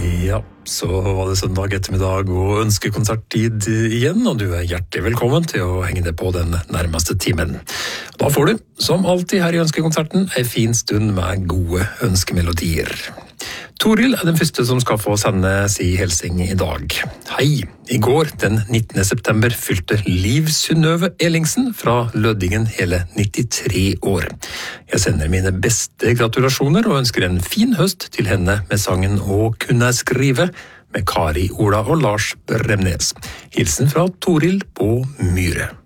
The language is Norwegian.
Ja, så var det søndag ettermiddag og ønskekonserttid igjen, og du hjertelig velkommen til å henge deg på den nærmeste timen. Da får du, som alltid her i ønskekonserten, en fin stund med gode ønskemelodier. Toril den første som skal få sende sin hilsing i dag. Hei! I går, den 19. september, fylte Liv Synnøve Ellingsen fra Løddingen hele 93 år. Jeg sender mine beste gratulasjoner og ønsker en fin høst til henne med sangen «Å kunne skrive» med Kari Ola og Lars Bremnes. Hilsen fra Toril på Myre.